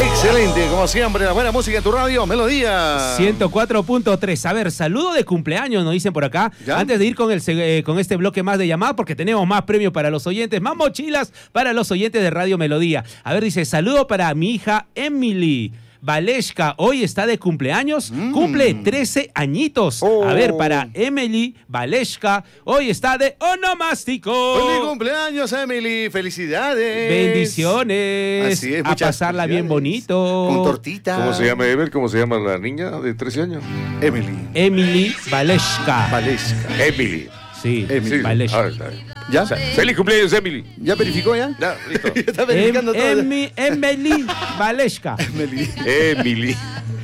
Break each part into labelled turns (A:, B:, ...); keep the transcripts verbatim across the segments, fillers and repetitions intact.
A: Excelente, como siempre, la buena música de tu radio, Melodía.
B: ciento cuatro punto tres. A ver, saludo de cumpleaños, nos dicen por acá. ¿Ya? Antes de ir con, el, eh, con este bloque más de llamadas, porque tenemos más premios para los oyentes, más mochilas para los oyentes de Radio Melodía. A ver, dice, saludo para mi hija Emily Valeshka, hoy está de cumpleaños, mm. cumple trece añitos. Oh. A ver, para Emily Valeshka, hoy está de onomástico.
A: ¡Feliz cumpleaños, Emily! ¡Felicidades!
B: Bendiciones.
A: Así es,
B: a pasarla bien bonito.
A: Con tortita.
C: ¿Cómo se llama, Ever? ¿Cómo se llama la niña de trece años?
A: Emily.
B: Emily Valeshka.
A: Valeshka.
C: Emily.
B: Sí,
A: Emily.
B: Sí. Valeshka.
A: ¿Ya?
C: O sea, ¡feliz cumpleaños, Emily!
A: ¿Ya verificó ya?
C: Ya, listo.
A: Está verificando
B: em,
A: todo.
B: Emi, Emily Valeshka.
A: Emily.
C: Emily.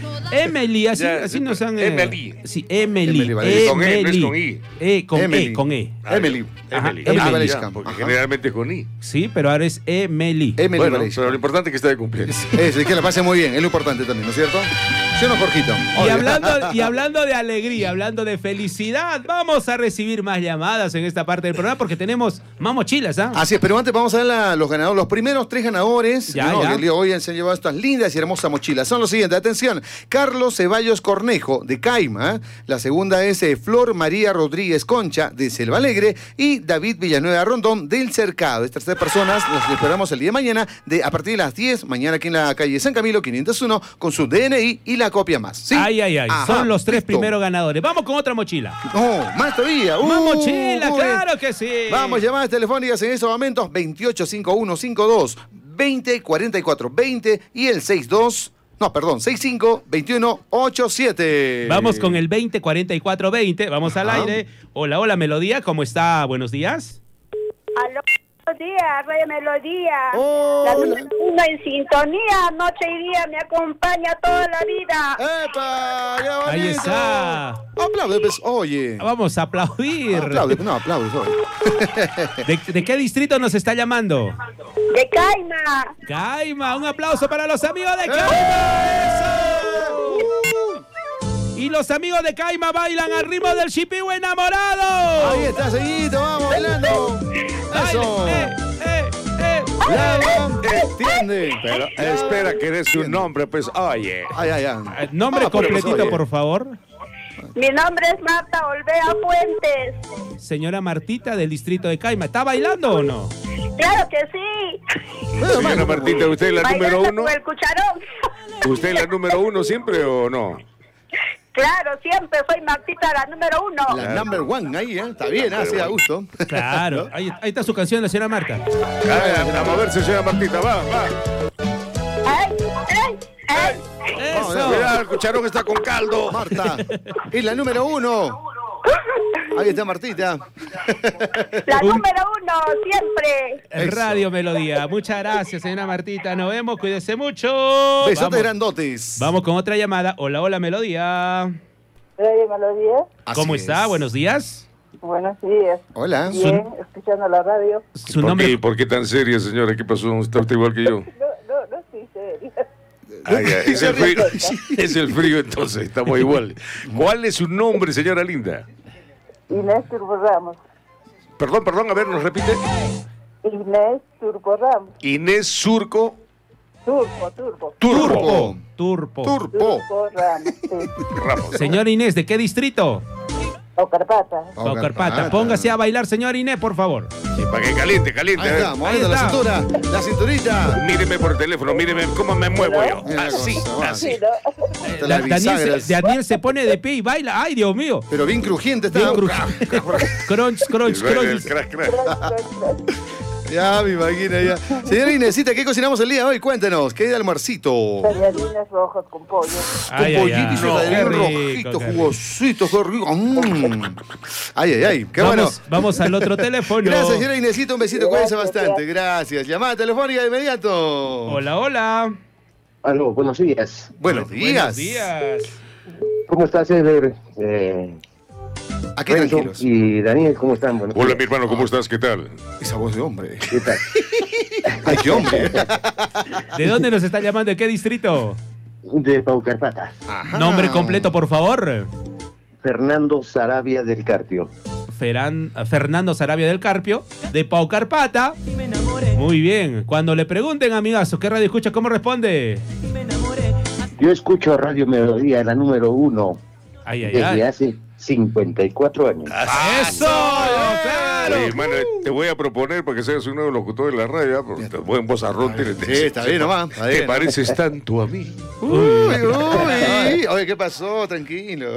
B: Emily, así,
C: Ya,
B: así nos han...
C: Emily.
B: Eh, sí, Emily.
A: Emily Valeshka.
C: Con E, no es con I.
B: Eh, con
A: Emily.
B: E, con E.
A: Emily.
B: Ajá,
C: Emily.
B: Emily.
C: Ah,
A: Valeshka.
C: porque
A: Ajá.
C: generalmente es con I.
B: Sí, pero ahora es Emily.
A: Emily
C: Bueno,
A: Valeshka.
C: pero lo importante es que está de cumpleaños.
A: Eso, es que la pase muy bien, es lo importante también, ¿no es cierto? ¿Sí o no, Jorgito?
B: Y hablando, y hablando de alegría, hablando de felicidad, vamos a recibir más llamadas en esta parte del programa porque tenemos más mochilas, ¿ah?
A: Así es, pero antes vamos a ver la, los ganadores, los primeros tres ganadores
B: ya,
A: ¿no?
B: ya.
A: que el día de hoy se han llevado estas lindas y hermosas mochilas. Son los siguientes, atención, Carlos Ceballos Cornejo, de Caima. La segunda es eh, Flor María Rodríguez Concha, de Selva Alegre, y David Villanueva Rondón, del Cercado. Estas tres personas las esperamos el día de mañana, de, a partir de las diez, mañana aquí en la calle San Camilo, quinientos uno, con su D N I y la copia más. ¿Sí?
B: Ay, ay, ay.
A: Ajá,
B: son los tres
A: listo.
B: primeros ganadores. Vamos con otra mochila.
A: No, más todavía.
B: Más
A: Uh,
B: mochila,
A: muy
B: claro
A: bien.
B: que sí.
A: Vamos, llamadas telefónicas en estos momentos, veintiocho cincuenta y uno cincuenta y dos, veinte cuarenta y cuatro veinte y el sesenta y dos, no, perdón, sesenta y cinco veintiuno ochenta y siete.
B: Vamos con el veinte cuarenta y cuatro veinte. Vamos al
A: Ajá.
B: aire. Hola, hola, Melodía. ¿Cómo está? Buenos días.
D: Aló, buenos días, Radio Melodía.
A: Hola.
D: La número uno en sintonía, noche y día, me acompaña toda la vida.
A: ¡Epa! ¡Qué bonito!
B: Ahí está.
A: Aplaude, pues, oye.
B: Vamos a aplaudir.
A: Aplaude, no, aplaude, oye.
B: ¿De, de qué distrito nos está llamando?
D: De Caima.
B: Caima. Un aplauso para los amigos de Caima. ¡Eso! Y los amigos de Caima bailan al ritmo del Shipibo enamorado.
A: Ahí está, seguidito, vamos bailando. Eso.
B: Baile, eh, eh, eh.
A: La entiende.
C: Pero espera que eres un nombre, pues, oye.
A: Ay, ay, ay.
B: Eh, Nombre
A: Ah, pero, pues,
B: completito,
A: oye.
B: por favor.
D: Mi nombre es Marta Olvea Fuentes.
B: Señora Martita del distrito de Caima. ¿Está bailando o no?
D: Claro que sí.
A: Bueno,
C: Señora
A: mano,
C: Martita, ¿usted es la número
D: Bailando
C: uno?
D: con el cucharón.
C: ¿Usted es la número uno siempre o no?
D: Claro, siempre soy Martita, la número uno.
A: La number one ahí, ¿eh? Está bien, así a gusto.
B: Claro. Ahí, ahí está su canción, la señora Marta.
C: Ay, a moverse, señora Martita, va, va.
D: ¡Ay, ay, ay!
A: Vamos,
B: Eso.
C: Cuidado, el cucharón está con caldo.
A: Marta, es la número uno. Ahí está Martita.
D: La número uno, siempre.
B: El
A: Eso.
B: Radio Melodía. Muchas gracias, señora Martita. Nos vemos, cuídese mucho.
A: Besotes
B: Vamos,
A: grandotes.
B: vamos con otra llamada. Hola, hola, Melodía.
D: Radio Melodía,
A: Así
B: ¿Cómo
A: es.
B: está? Buenos días.
D: buenos días.
A: Hola.
D: Bien, escuchando la radio.
B: Su
C: ¿Por
B: nombre.
C: qué, ¿Por qué tan seria, señora? ¿Qué pasó? ¿Está usted igual que yo?
D: No, no, no estoy seria.
C: Ah, ya, es el frío. Es el frío, entonces, estamos igual. ¿Cuál es su nombre, señora linda?
D: Inés Turbo Ramos.
C: Perdón, perdón, a ver, ¿nos repite?
D: Inés Turbo Ramos.
C: Inés Surco
D: Turbo, Turbo.
C: Turbo.
B: Turpo.
A: Turpo.
D: Turbo Ramos, sí.
C: Ramos.
B: Señora Inés, ¿de qué distrito?
D: O Carpata.
B: Paucarpata. Póngase a bailar, señora Inés, por favor.
C: Sí, para que caliente, caliente.
A: Ahí
C: a ver.
A: está, moviendo la
B: está.
A: cintura. La cinturita.
C: Míreme por teléfono, míreme cómo me muevo yo.
A: Mira la
C: Así,
A: cosa, va.
C: así.
D: Sí, ¿no?
A: Hasta
B: Da-
A: las
B: Daniel,
A: bisagras.
B: se, Daniel se pone de pie y baila. ¡Ay, Dios mío!
A: Pero bien crujiente está.
B: Bien Crunch, crunch,
C: El baile del
B: crunch.
C: crack, crack.
A: Ya, me imagino ya. Señora Inesita, ¿qué cocinamos el día de hoy? Cuéntenos, ¿qué hay de almuerzo?
D: Tallarines rojos con pollo.
B: Ay,
A: Con
B: ay, ay.
A: pollito y
B: No,
A: tallarines
B: qué rico,
A: rojitos,
B: qué rico.
A: jugositos, qué rico. Mm. Ay, ay, ay, qué
B: Vamos,
A: bueno.
B: vamos al otro teléfono.
A: Gracias, señora Inesita, un besito, cuídense
D: Gracias,
A: bastante. Gracias. Llamada telefónica de inmediato.
B: Hola, hola.
E: Aló, buenos días.
A: Buenos días.
B: Buenos días.
E: ¿Cómo estás, Ever? Eh,
A: Aquí
E: Renzo
A: tranquilos.
E: y Daniel, ¿cómo están? Buenos
C: Hola,
E: días.
C: mi hermano, ¿cómo estás? ¿Qué tal?
A: Esa voz de hombre.
E: ¿Qué tal?
A: Ay, qué hombre.
B: ¿De dónde nos está llamando? ¿De qué distrito?
E: De Paucarpata.
A: Ajá.
B: Nombre completo, por favor.
E: Fernando Sarabia del Carpio.
B: Feran, Fernando Sarabia del Carpio, de Pau Carpata. Muy bien. Cuando le pregunten, amigazo, ¿qué radio escucha? ¿Cómo responde?
E: Yo escucho Radio Melodía, la número uno,
B: Ay, ay,
E: desde
B: ay.
E: hace cincuenta y cuatro años.
B: ¡Eso! ¡Claro!
C: Oye, hermano, te voy a proponer para que seas un nuevo locutor de la radio, ¿eh? Porque te buen vozarrón tienes.
A: Sí, está bien nomás. Está bien,
C: Te pareces tanto a mí.
A: Uy, uy. Oye, ¿qué pasó? Tranquilo.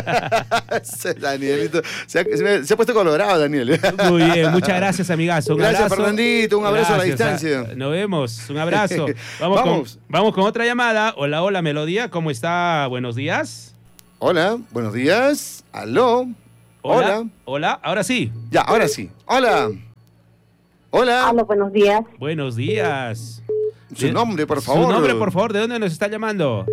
A: Danielito. Se ha, se me- se ha puesto colorado, Daniel.
B: Muy bien, muchas gracias, amigazo. Un
A: Gracias,
B: abrazo.
A: Fernandito. Un abrazo a la
B: Gracias,
A: distancia.
B: ah, Nos vemos. Un abrazo. Vamos,
A: Vamos.
B: Con, vamos con otra llamada. Hola, hola, Melodía. ¿Cómo está? Buenos días.
A: Hola, buenos días. Aló.
B: Hola.
A: Hola.
B: Hola. Ahora sí.
A: Ya, ahora sí. Hola. Hola.
D: Aló, buenos días.
B: Buenos días.
A: Su
B: De-
A: nombre, por favor.
B: Su nombre, por favor. ¿De dónde nos está llamando?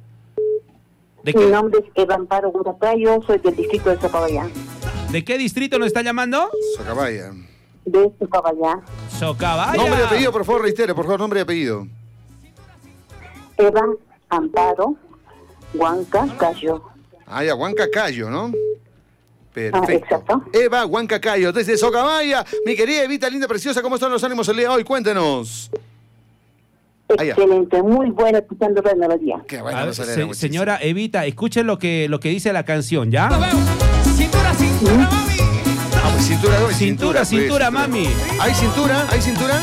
B: ¿De
D: Mi
B: qué,
D: nombre es Eva Amparo Gurapá, yo soy del distrito de Socabaya.
B: ¿De qué distrito nos está llamando?
A: Socabaya.
D: De Socabaya.
B: Socabaya.
A: Nombre y apellido, por favor, reitere, por favor, nombre y apellido.
D: Eva Amparo Huanca Cayo.
A: Ah, ya, Huancacayo, ¿no? Perfecto.
D: Ah, exacto.
A: Eva Huancacayo, desde Socabaya. Mi querida Evita, linda, preciosa, ¿cómo están los ánimos el día de hoy? Cuéntenos. Ah, ya.
D: Excelente, muy buena escuchando la melodía.
A: Qué
B: A
A: bueno,
B: ver,
A: nos alegra
B: se-
A: muchísimo.
B: señora Evita, escuchen lo que, lo que dice la canción, ¿ya?
F: Cintura, cintura, mami.
A: Ah, pues cintura, no,
B: Cintura,
A: pues,
B: cintura, mami.
A: ¿Hay cintura? ¿Hay cintura?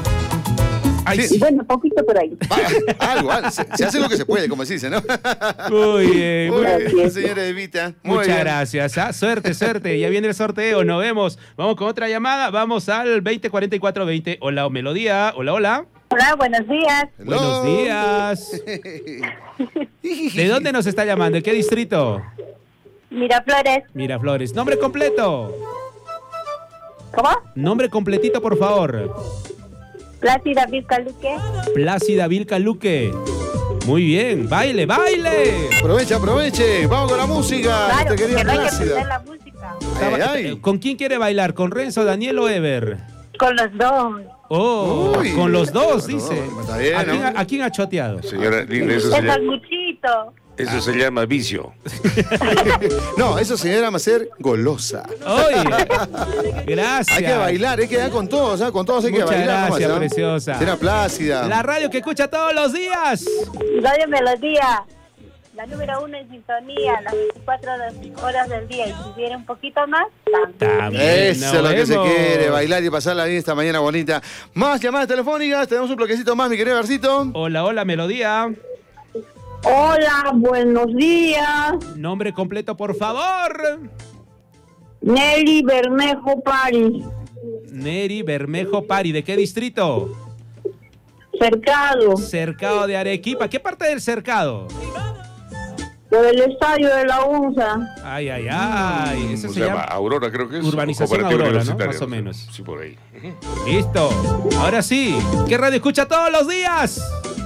B: Ay,
A: Sí.
D: Y bueno, poquito por ahí.
A: Va, algo, algo. Se, se hace lo que se puede, como se dice, ¿no?
B: Muy bien, muy
A: Muy
B: bien.
A: bien, señora Evita. Muy
B: Muchas
A: bien.
B: gracias. ¿ah? Suerte, suerte. Ya viene el sorteo. Nos vemos. Vamos con otra llamada. Vamos al veinte cuarenta y cuatro veinte. Hola, Melodía. Hola, hola.
D: Hola, buenos días.
A: Hello.
B: Buenos días. ¿De dónde nos está llamando? ¿De qué distrito?
D: Miraflores.
B: Miraflores. Nombre completo.
D: ¿Cómo?
B: Nombre completito, por favor.
D: Plácida Vizcaluque.
B: Plácida Vilca Luque. Muy bien. Baile, baile.
A: Aproveche, aproveche. Vamos con la música.
D: Claro,
A: Te quería
D: que no hay que
A: Plácida.
D: perder la música.
A: Ay, ay.
B: ¿Con quién quiere bailar? ¿Con Renzo, Daniel o Ever?
D: Con los dos.
B: Oh,
A: Uy.
B: con los dos,
A: Bueno,
B: dice.
A: está bien,
B: ¿A, quién,
A: ¿no?
B: ha- a quién ha choteado?
C: Señora Linda, eso se
D: Es
C: llama,
D: Salmuchito.
C: eso se llama vicio.
A: No, eso señora Macer golosa.
B: Oye, gracias.
A: Hay que bailar, hay que dar con todos, ¿ah? Con todos hay que
B: Muchas
A: bailar.
B: gracias,
A: nomás, ¿ah?
B: preciosa.
A: Señora Plácida.
B: La radio que escucha todos los días.
D: Radio Melodía. La número uno en sintonía, las veinticuatro horas del día. Y si viene un poquito más, también.
B: También
A: Eso
B: nos
A: es lo que se
B: vemos.
A: quiere, bailar y pasarla bien esta mañana bonita. Más llamadas telefónicas, tenemos un bloquecito más, mi querido Garcito.
B: Hola, hola, Melodía.
D: Hola, buenos días.
B: Nombre completo, por favor.
D: Nelly Bermejo Paris.
B: Neri Bermejo Pari. ¿De qué distrito?
D: Cercado.
B: Cercado de Arequipa. ¿Qué parte del cercado?
D: Por el estadio de la UNSA.
B: Ay, ay, ay. Eso
C: Se,
B: se
C: llama
B: llama.
C: Aurora, creo que es.
B: Urbanización
C: Cooperativa
B: Aurora, ¿no?
C: Universitaria,
B: Más o
C: sé.
B: menos.
C: Sí, por ahí.
B: Listo. Ahora sí. ¿Qué radio escucha todos los días?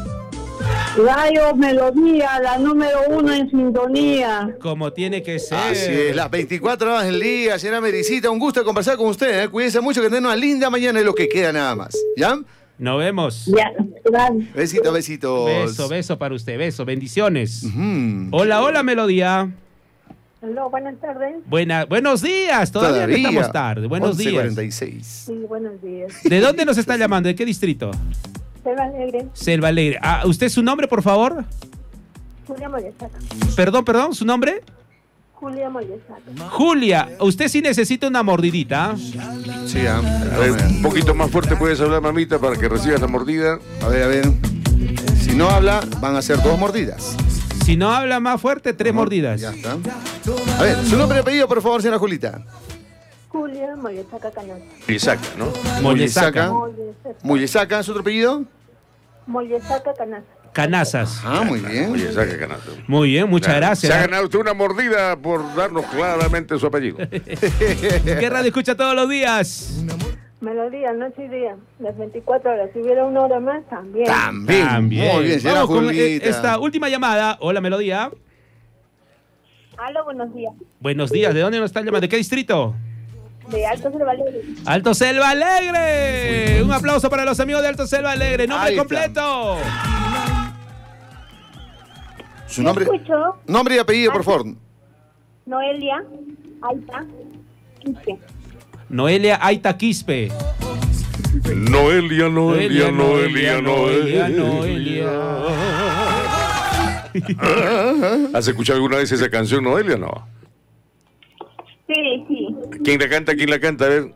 D: Radio Melodía, la número uno en sintonía.
B: Como tiene que ser.
A: Así es, las veinticuatro horas del día, señora Mericita, un gusto conversar con usted, ¿eh? Cuídense mucho, que tengan una linda mañana y lo que queda nada más. ¿Ya?
B: Nos vemos.
D: Ya, gracias.
A: Besitos, besitos.
B: Beso, beso para usted. Beso. Bendiciones.
A: Mm.
B: Hola, hola, Melodía.
D: Hola, buenas tardes.
B: Buena, buenos días. Todavía, no estamos tarde. Buenos
A: once
B: días.
A: cuarenta y seis.
D: Sí, buenos días.
B: ¿De dónde nos está llamando? ¿De qué distrito?
D: Selva Alegre,
B: Selva Alegre. Ah, ¿usted su nombre, por favor?
D: Julia Mollesaca.
B: Perdón, perdón, ¿su nombre?
D: Julia Mollesaca.
B: Julia, usted sí necesita una mordidita.
A: Sí, ah.
C: A ver, un poquito más fuerte puedes hablar, mamita, para que recibas la mordida.
A: A ver, a ver. Si no habla, van a ser dos mordidas.
B: Si no habla más fuerte, tres mordidas.
A: Ya está. A ver, su nombre y apellido, por favor, señora Julita.
D: Julia Mollesaca Canosa.
C: Y saca, ¿no?
B: Mollesaca.
D: Mollesaca.
A: Mullesaca, ¿su otro apellido?
D: Mollesaca Canasa.
B: Canazas.
A: Ah, muy bien.
C: Oye, saca canato.
B: Muy bien, muchas gracias.
C: Se ha ganado usted una mordida por darnos claramente su apellido.
B: ¿Qué radio escucha todos los días?
D: Melodía, noche y día. Las veinticuatro horas. Si hubiera una hora más, también.
A: También.
B: También.
A: Muy bien, señora
B: Vamos con eh,
A: Julita.
B: esta última llamada. Hola, Melodía.
D: Aló, buenos días.
B: Buenos días. ¿De dónde nos están llamando? ¿De qué distrito?
D: De Alto Selva Alegre.
B: Alto Selva Alegre. Un aplauso para los amigos de Alto Selva Alegre. Nombre
A: Ahí está.
B: completo.
A: Su nombre,
D: Escucho.
A: nombre y apellido, por favor.
D: Noelia. Aita. Quispe.
B: Noelia Aita Quispe.
C: Noelia, Noelia, Noelia, Noelia,
B: Noelia.
C: ¿Has escuchado alguna vez esa canción, Noelia, no?
D: Sí, sí.
C: ¿Quién la canta? ¿Quién la canta? A ver.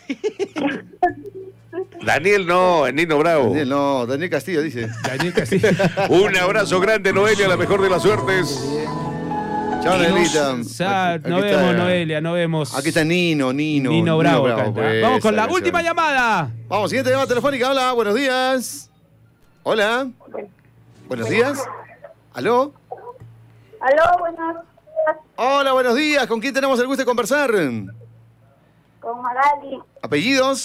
C: Daniel no, Nino Bravo.
A: Daniel, no, Daniel Castillo dice.
B: Daniel Castillo.
C: Un abrazo grande, Noelia, la mejor de las suertes.
A: Chao, Noelita.
B: Sa-
A: Aquí
B: Nos
A: está-
B: vemos, Noelia, nos vemos.
A: Aquí está Nino, Nino.
B: Nino Bravo. canta.
A: pues,
B: Vamos con la
A: esa
B: última
A: canción.
B: llamada.
A: Vamos, siguiente llamada telefónica. Hola, buenos días. Hola. Buenos días. ¿Aló?
D: Aló, buenas días.
A: Hola, buenos días. ¿Con quién tenemos el gusto de conversar?
D: Con Magali.
A: ¿Apellidos?